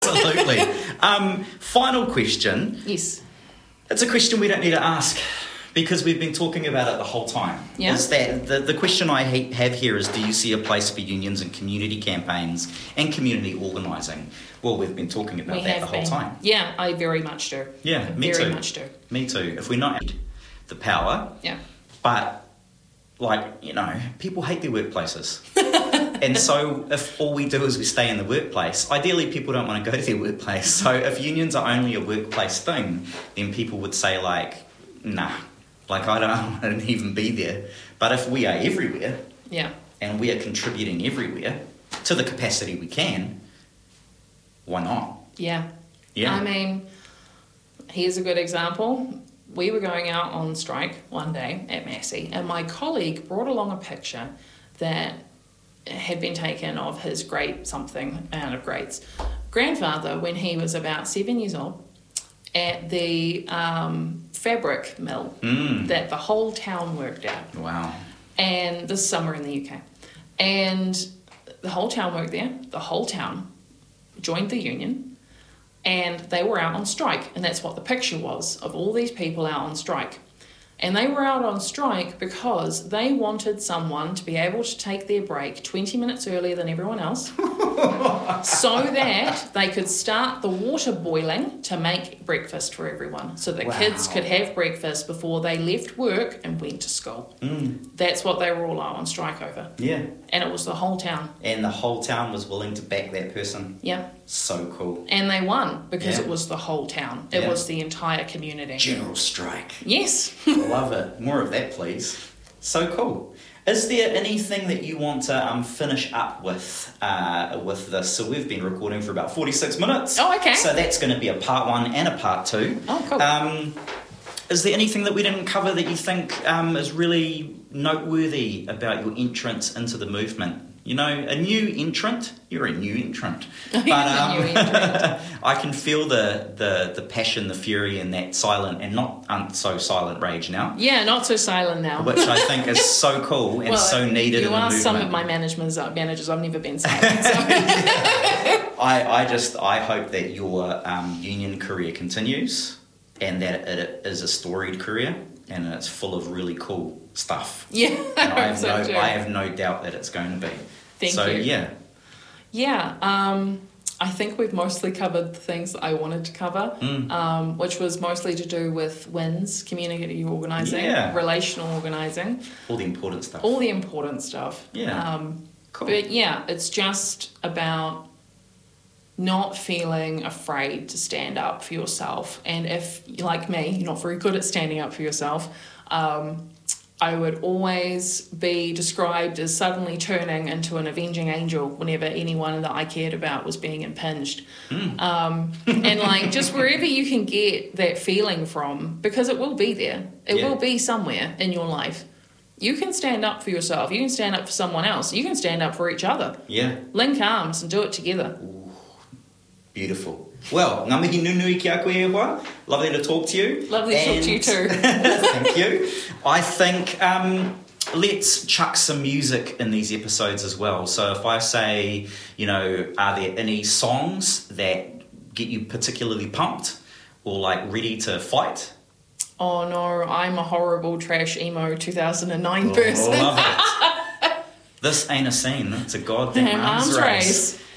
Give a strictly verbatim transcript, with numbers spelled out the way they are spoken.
Absolutely. Um, final question. Yes. It's a question we don't need to ask because we've been talking about it the whole time. Yeah. Is that the, the question I ha- have here is, do you see a place for unions in community campaigns and community organising? Well, we've been talking about We that the have whole been. time. Yeah, I very much do. Yeah, me very too. much do. Me too. If we're not the power, Yeah. but like, you know, people hate their workplaces. And so if all we do is we stay in the workplace, ideally people don't want to go to their workplace. So if unions are only a workplace thing, then people would say like, nah, like I don't want to even be there. But if we are everywhere, Yeah. and we are contributing everywhere to the capacity we can, why not? Yeah. Yeah. I mean, here's a good example. We were going out on strike one day at Massey, and my colleague brought along a picture that had been taken of his great something out of greats grandfather when he was about seven years old at the um, fabric mill Mm. that the whole town worked at. Wow. And this is somewhere in the U K. And the whole town worked there. The whole town joined the union, and they were out on strike. And that's what the picture was, of all these people out on strike. And they were out on strike because they wanted someone to be able to take their break twenty minutes earlier than everyone else so that they could start the water boiling to make breakfast for everyone, so that Wow. kids could have breakfast before they left work and went to school. Mm. That's what they were all out on strike over. Yeah. And it was the whole town. And the whole town was willing to back that person. Yeah. So cool. And they won because Yeah. it was the whole town. It Yeah. was the entire community. General strike. Yes. Love it. More of that, please. So cool. Is there anything that you want to um, finish up with uh, with this? So we've been recording for about forty-six minutes. Oh, okay. So that's going to be a part one and a part two. Oh, cool. Um, is there anything that we didn't cover that you think um, is really noteworthy about your entrance into the movement? You know, a new entrant. You're a new entrant. I'm But a um, new entrant. I can feel the, the, the passion, the fury, and that silent and not um, so silent rage now. Yeah, not so silent now. Which I think is so cool and well, so needed you in the ask movement. some of my managers, uh, managers, I've never been silent. So. I, I just I hope that your um, union career continues and that it is a storied career and it's full of really cool stuff. Yeah, And I have so no too. I have no doubt that it's going to be. Thank so, you. yeah. Yeah, um, I think we've mostly covered the things that I wanted to cover, Mm. um, which was mostly to do with WINS, community organising, Yeah. relational organising, All the important stuff. all the important stuff. Yeah. Um, Cool. But yeah, it's just about not feeling afraid to stand up for yourself. And if, like me, you're not very good at standing up for yourself, um, I would always be described as suddenly turning into an avenging angel whenever anyone that I cared about was being impinged. Mm. Um, and like just wherever you can get that feeling from, because it will be there. It Yeah. will be somewhere in your life. You can stand up for yourself. You can stand up for someone else. You can stand up for each other. Yeah. Link arms and do it together. Beautiful. Well, ngā mihi nunui ki a koe e hoa. Lovely to talk to you. Lovely to talk to you too. Thank you. I think um, let's chuck some music in these episodes as well. So if I say, you know, are there any songs that get you particularly pumped or like ready to fight? Oh no, I'm a horrible trash emo two thousand nine person. Love it. This ain't a scene. It's a goddamn Damn arms, arms race. race.